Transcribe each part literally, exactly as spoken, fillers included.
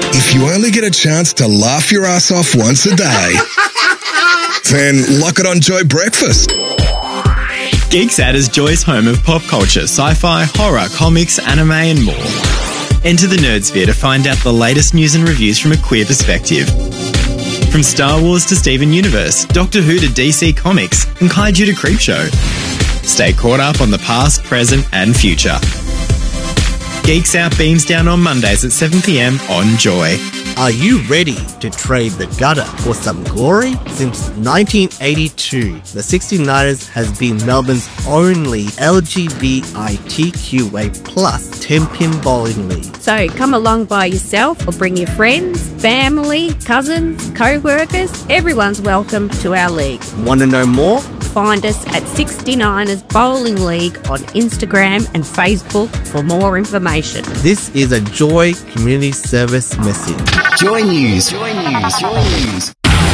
If you only get a chance to laugh your ass off once a day, then lock it on Joy Breakfast. Geeks Out is Joy's home of pop culture, sci-fi, horror, comics, anime and more. Enter the Nerdsphere to find out the latest news and reviews from a queer perspective. From Star Wars to Steven Universe, Doctor Who to D C Comics, and Kaiju to Creepshow. Stay caught up on the past, present and future. Geeks Out beams down on Mondays at seven p.m. on Joy. Are you ready to trade the gutter for some glory? Since nineteen eighty-two, the sixty-niners has been Melbourne's only L G B T Q A plus ten-pin bowling league. So come along by yourself or bring your friends, family, cousins, co-workers. Everyone's welcome to our league. Want to know more? Find us at sixty-niners Bowling League on Instagram and Facebook for more information. This is a Joy Community Service message. Joy News. Joy News. Joy News.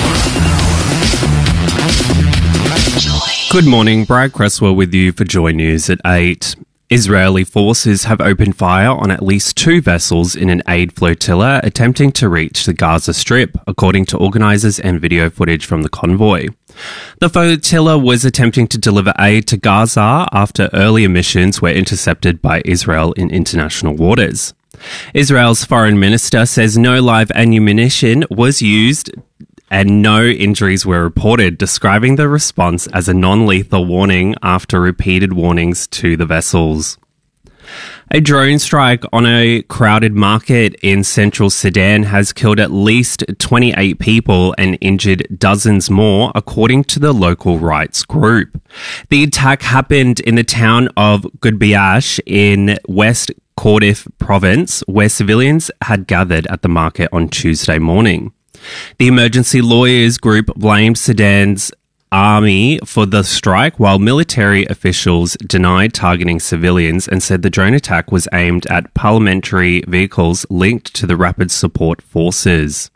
Good morning, Brad Cresswell with you for Joy News at eight. Israeli forces have opened fire on at least two vessels in an aid flotilla attempting to reach the Gaza Strip, according to organisers and video footage from the convoy. The flotilla was attempting to deliver aid to Gaza after earlier missions were intercepted by Israel in international waters. Israel's foreign minister says no live ammunition was used and no injuries were reported, describing the response as a non-lethal warning after repeated warnings to the vessels. A drone strike on a crowded market in central Sudan has killed at least twenty-eight people and injured dozens more, according to the local rights group. The attack happened in the town of Gudbiash in West Kordofan province, where civilians had gathered at the market on Tuesday morning. The emergency lawyers group blamed Sudan's army for the strike, while military officials denied targeting civilians and said the drone attack was aimed at parliamentary vehicles linked to the Rapid Support Forces.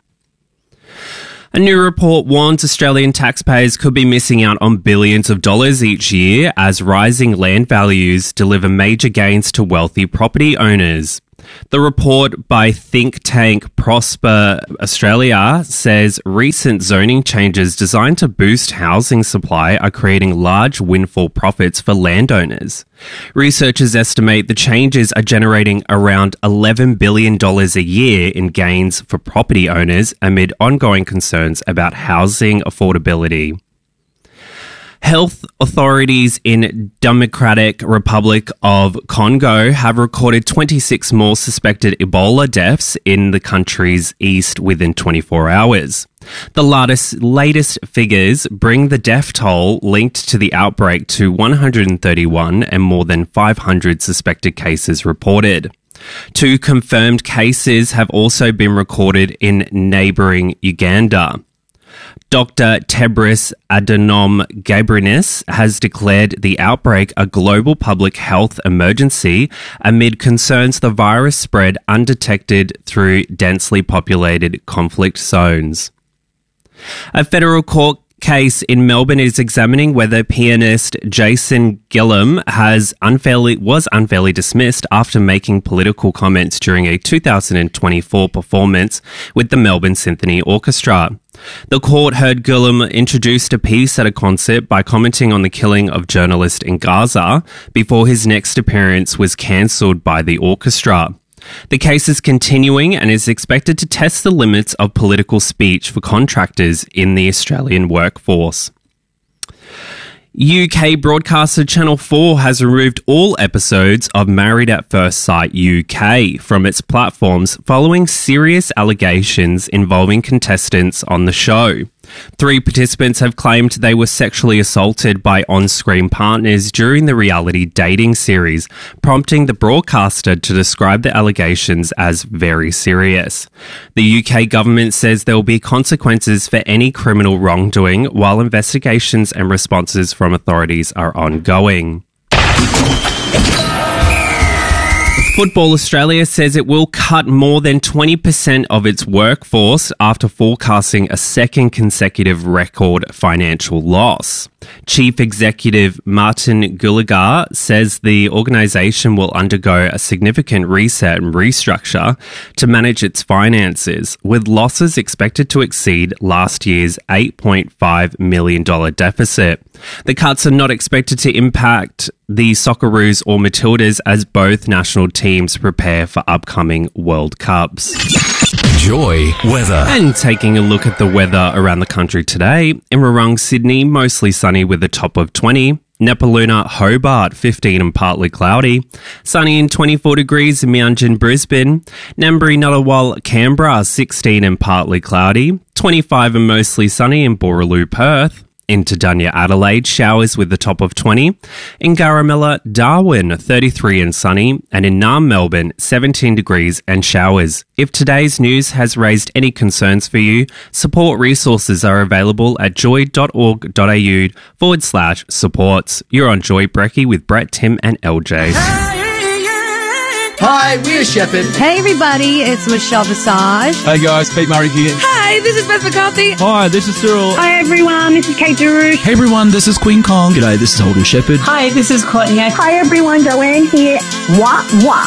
A new report warns Australian taxpayers could be missing out on billions of dollars each year as rising land values deliver major gains to wealthy property owners. The report by think tank Prosper Australia says recent zoning changes designed to boost housing supply are creating large windfall profits for landowners. Researchers estimate the changes are generating around eleven billion dollars a year in gains for property owners amid ongoing concerns about housing affordability. Health authorities in Democratic Republic of Congo have recorded twenty-six more suspected Ebola deaths in the country's east within twenty-four hours. The latest, latest figures bring the death toll linked to the outbreak to one hundred thirty-one and more than five hundred suspected cases reported. Two confirmed cases have also been recorded in neighbouring Uganda. Doctor Tedros Adhanom Ghebreyesus has declared the outbreak a global public health emergency amid concerns the virus spread undetected through densely populated conflict zones. A federal court case in Melbourne is examining whether pianist Jason Gillum has unfairly was unfairly dismissed after making political comments during a two thousand twenty-four performance with the Melbourne Symphony Orchestra. The court heard Gillum introduced a piece at a concert by commenting on the killing of journalists in Gaza before his next appearance was cancelled by the orchestra. The case is continuing and is expected to test the limits of political speech for contractors in the Australian workforce. U K broadcaster Channel four has removed all episodes of Married at First Sight U K from its platforms following serious allegations involving contestants on the show. Three participants have claimed they were sexually assaulted by on-screen partners during the reality dating series, prompting the broadcaster to describe the allegations as very serious. The U K government says there will be consequences for any criminal wrongdoing, while investigations and responses from authorities are ongoing. Football Australia says it will cut more than twenty percent of its workforce after forecasting a second consecutive record financial loss. Chief Executive Martin Gulagar says the organisation will undergo a significant reset and restructure to manage its finances, with losses expected to exceed last year's eight point five million dollars deficit. The cuts are not expected to impact the Socceroos or Matildas as both national teams prepare for upcoming World Cups. Joy weather. And taking a look at the weather around the country today. In Wurrung, Sydney, mostly sunny with a top of twenty. Nepaluna, Hobart, fifteen and partly cloudy. Sunny and twenty-four degrees in Meanjin, Brisbane. Ngambri, Ngunnawal, Canberra, sixteen and partly cloudy. twenty-five and mostly sunny in Boorloo, Perth. In Tadanya, Adelaide, showers with the top of twenty. In Garamilla, Darwin, thirty-three and sunny. And in Naarm, Melbourne, seventeen degrees and showers. If today's news has raised any concerns for you, support resources are available at joy.org.au forward slash supports. You're on Joy Brecky with Brett, Tim and L J. Hi, we're Shepherd. Hey everybody, it's Michelle Visage. Hey guys, Pete Murray here. Hey, this is Beth McCarthy. Hi, this is Cyril. Hi everyone, this is Kate Duru. Hey everyone, this is Queen Kong. G'day, this is Holden Shepherd. Hi, this is Courtney. Hi everyone, Joanne here. Wah, wah.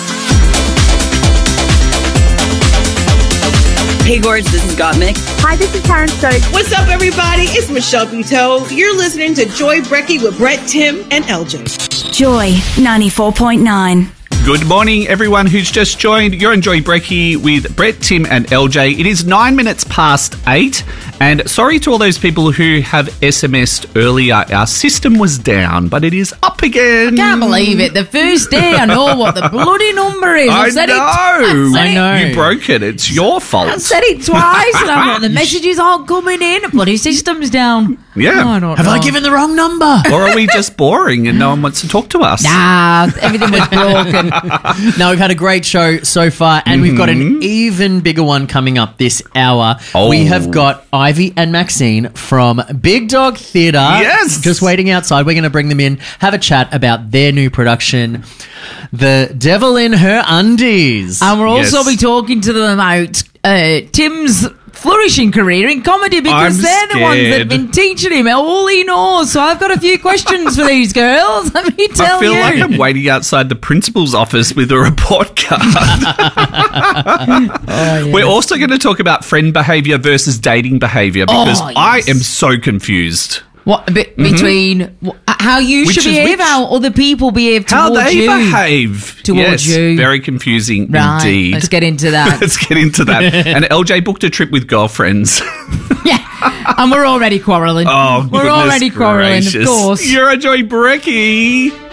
Hey Gorge, this is Gottmik. Hi, this is Karen Stokes. What's up everybody? It's Michelle Buteau. You're listening to Joy Brecky with Brett, Tim and L J. Joy ninety-four point nine. Good morning, everyone who's just joined. You're on Joy Brecky with Brett, Tim and L J. It is nine minutes past eight. And sorry to all those people who have S M S'd earlier. Our system was down, but it is up again. I can't believe it. The first day I know what the bloody number is. I I've said know. It, I've said I know. It. You broke it. It's your fault. I've said it twice and I've got the messages all coming in. The bloody system's down. Yeah. Oh, I don't have know. I given the wrong number? Or are we just boring and no one wants to talk to us? Nah, everything was broken. No, we've had a great show so far, and mm-hmm. we've got an even bigger one coming up this hour. Oh. We have got Ivy and Maxine from Big Dog Theatre. Yes! Just waiting outside. We're going to bring them in, have a chat about their new production, The Devil in Her Undies. And we'll also Yes. be talking to them about uh, Tim's flourishing career in comedy, because I'm they're the ones that scared. have been teaching him all he knows. So I've got a few questions for these girls. Let me tell I feel you. like I'm waiting outside the principal's office with a report card. Oh, yeah. We're also going to talk about friend behaviour versus dating behaviour, because Oh, yes. I am so confused. What be- between wh- how you Which should is behave, which? how other people behave How towards they you. behave Towards yes, you. Very confusing Right, indeed. let's get into that. Let's get into that. And L J booked a trip with girlfriends. Yeah, and we're already quarrelling. Oh, we're goodness already quarrelling, gracious. of course. You're a Joy Brecky.